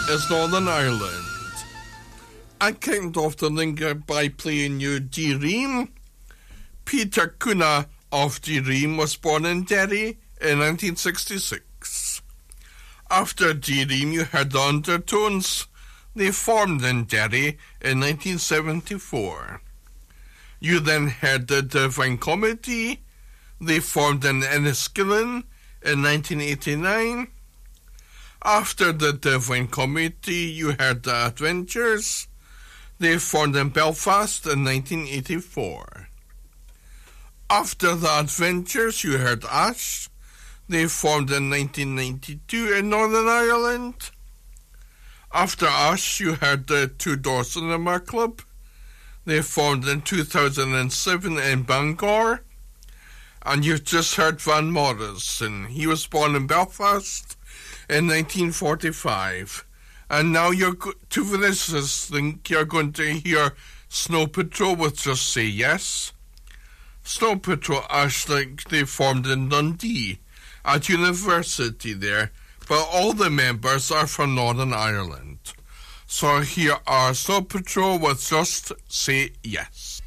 is Northern Ireland. I kicked off the link by playing you D-Ream. Peter Cunha of D-Ream was born in Derry in 1966. After D-Ream, you heard the Undertones. They formed in Derry in 1974. You then heard the Divine Comedy. They formed in Enniskillen in 1989. After the Divine Comedy, you heard the Adventures. They formed in Belfast in 1984. After the Adventures, you heard Ash. They formed in 1992 in Northern Ireland. After Ash, you heard the Two Door Cinema Club. They formed in 2007 in Bangor. And you've just heard Van Morrison. He was born in Belfast in 1945. And now to finish this link, you're going to hear Snow Patrol with Just Say Yes. Snow Patrol, actually, they formed in Dundee at university there, but all the members are from Northern Ireland. So here are Snow Patrol with Just Say Yes.